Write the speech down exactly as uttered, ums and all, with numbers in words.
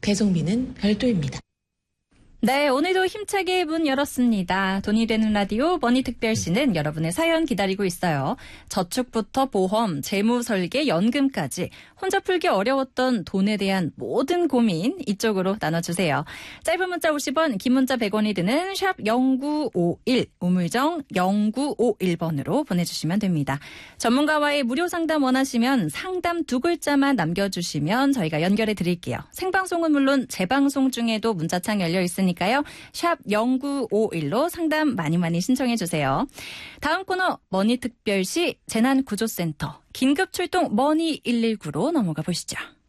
배송비는 별도입니다. 네, 오늘도 힘차게 문 열었습니다. 돈이 되는 라디오 머니특별시는 여러분의 사연 기다리고 있어요. 저축부터 보험, 재무 설계, 연금까지 혼자 풀기 어려웠던 돈에 대한 모든 고민 이쪽으로 나눠주세요. 짧은 문자 오십 원, 긴 문자 백 원이 드는 샵 공구오일, 우물정 공구오일 번으로 보내주시면 됩니다. 전문가와의 무료 상담 원하시면 상담 두 글자만 남겨주시면 저희가 연결해 드릴게요. 생방송은 물론 재방송 중에도 문자창 열려 있으니까 니까요. 샵 공구오일로 상담 많이 많이 신청해 주세요. 다음 코너 머니특별시 재난구조센터 긴급출동 머니 일일구로 넘어가 보시죠.